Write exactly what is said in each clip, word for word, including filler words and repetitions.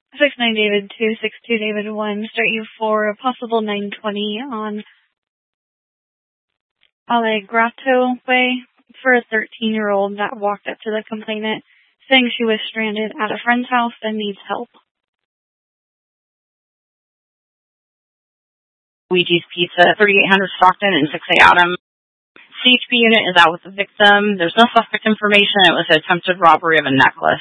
six nine David two, six two David one, start you for a possible nine twenty on Allegrato Way for a thirteen-year-old that walked up to the complainant saying she was stranded at a friend's house and needs help. Luigi's Pizza, thirty-eight hundred Stockton and six A Adam. C H P unit is out with the victim. There's no suspect information. It was an attempted robbery of a necklace.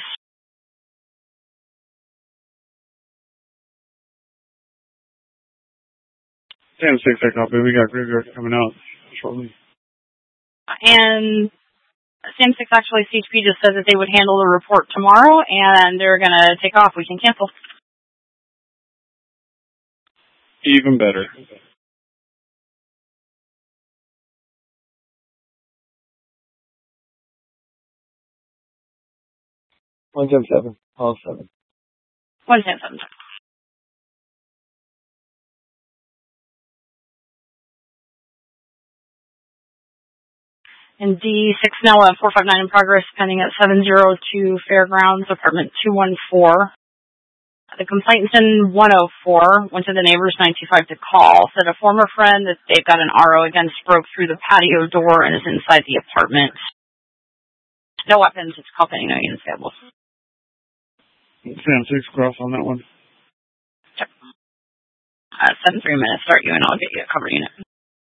Sam six, I copy. We got Graveyard coming out shortly. And Sam six, actually, C H P just said that they would handle the report tomorrow, and they're going to take off. We can cancel. Even better. one seven seven, all seven. one seven seven. And D six Nella four five nine in progress, pending at seven oh two Fairgrounds, apartment two one four. The complainant in one oh four went to the neighbors nine two five to call, said a former friend that they've got an R O against broke through the patio door and is inside the apartment. No weapons, it's call pending, no units available. Sam six, cross on that one. Check. Uh, seven three minutes, start you and I'll get you a cover unit.